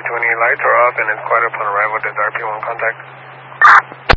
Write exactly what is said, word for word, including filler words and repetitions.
twenty, lights are off and it's quiet upon arrival. Does R P one contact?